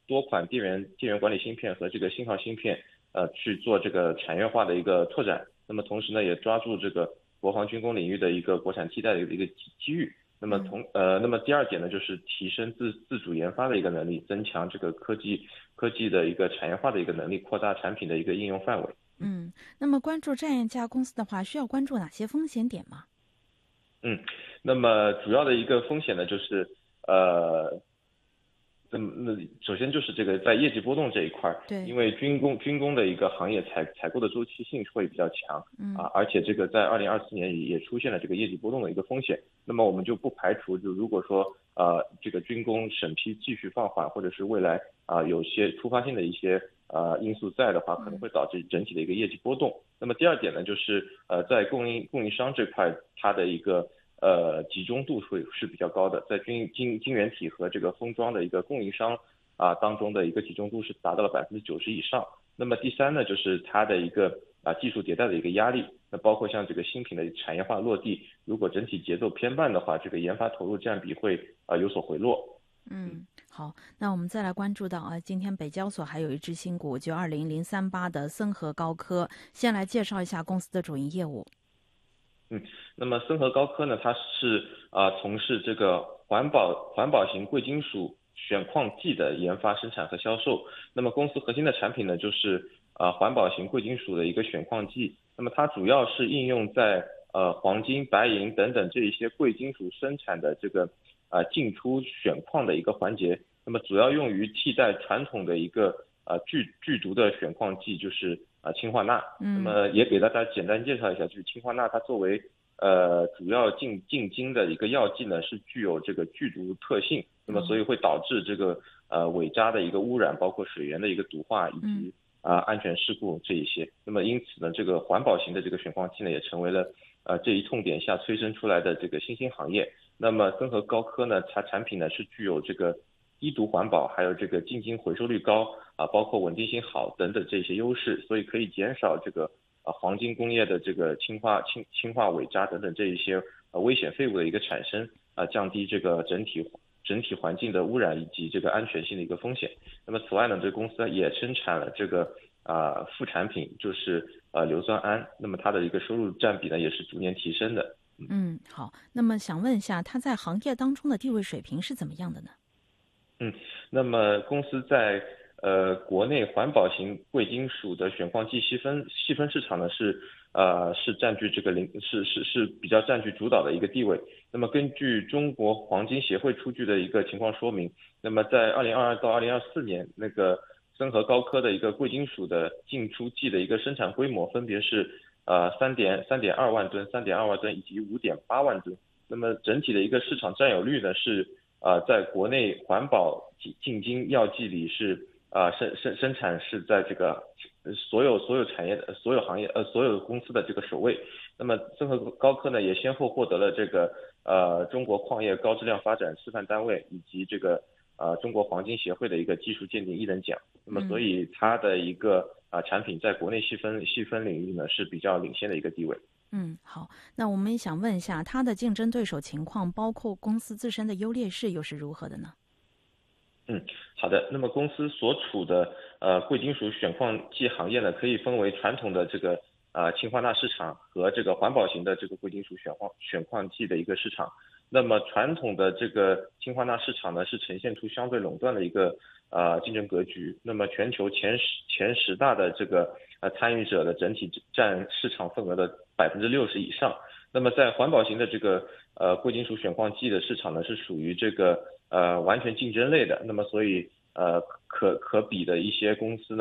多款电源管理芯片和这个信号芯片去做这个产业化的一个拓展。那么同时呢，也抓住这个国防军工领域的一个国产替代的一个机遇。那么第二点呢，就是提升自主研发的一个能力，增强这个科技的一个产业化的一个能力，扩大产品的一个应用范围。 那么关注这样一家公司的话，需要关注哪些风险点吗？ 那么主要的一个风险呢，就是那首先就是这个在业绩波动这一块， 对， 因为军工的一个行业采购的周期性会比较强而且这个在2024年也出现了这个业绩波动的一个风险。那么我们就不排除，就如果说这个军工审批继续放缓，或者是未来有些突发性的一些因素在的话，可能会导致整体的一个业绩波动。那么第二点呢，就是在供应商这块，它的一个集中度是比较高的，在晶圆体和这个封装的一个供应商当中的一个集中度是达到了90%以上。那么第三呢，就是它的一个技术迭代的一个压力，那包括像这个新品的产业化落地，如果整体节奏偏慢的话，这个研发投入占比会有所回落。 好，那我们再来关注到今天北交所还有一只新股，就20038的森和高科，先来介绍一下公司的主营业务。 那么森和高科呢，它是从事这个环保型贵金属选矿剂的研发、生产和销售。那么公司核心的产品呢，就是环保型贵金属的一个选矿剂。那么它主要是应用在黄金、白银等等这一些贵金属生产的这个进出选矿的一个环节。那么主要用于替代传统的一个剧毒的选矿剂，就是氰化钠。那么也给大家简单介绍一下，就是氰化钠它作为主要进京的一个药剂呢，是具有这个剧毒特性。那么所以会导致这个尾渣的一个污染，包括水源的一个毒化以及安全事故这一些。那么因此呢，这个环保型的这个选矿剂呢，也成为了这一痛点下催生出来的这个新兴行业。那么森和高科呢，它产品呢是具有这个低毒环保，还有这个进京回收率高包括稳定性好等等这些优势，所以可以减少这个黄金工业的这个氢化尾渣等等这一些危险废物的一个产生降低这个整体环境的污染以及这个安全性的一个风险。那么此外呢，这个公司也生产了这个副产品，就是硫酸铵。那么它的一个收入占比呢，也是逐年提升的。 好，那么想问一下，它在行业当中的地位水平是怎么样的呢？ 那么公司在国内环保型贵金属的选矿剂细分市场呢是占据这个是比较占据主导的一个地位。那么根据中国黄金协会出具的一个情况说明，那么在2022到2024年，那个森和高科的一个贵金属的进出剂的一个生产规模分别是3.2万吨、3.2万吨以及5.8万吨。那么整体的一个市场占有率呢是在国内环保进京药剂里是生产是在这个所有产业的所有行业所有公司的这个首位。那么森和高科呢也先后获得了这个中国矿业高质量发展示范单位以及这个中国黄金协会的一个技术鉴定一等奖。那么所以它的一个产品在国内细分领域呢是比较领先的一个地位。 好，那我们也想问一下，它的竞争对手情况，包括公司自身的优劣势又是如何的呢？ 好的。那么公司所处的贵金属选矿剂行业呢，可以分为传统的这个氰化钠市场和这个环保型的这个贵金属选矿剂的一个市场。那么传统的这个氰化钠市场呢，是呈现出相对垄断的一个竞争格局。那么全球前10大的这个参与者的整体占市场份额的60%以上。那么在环保型的这个贵金属选矿剂的市场呢，是属于这个完全竞争类的。那么所以可比的一些公司呢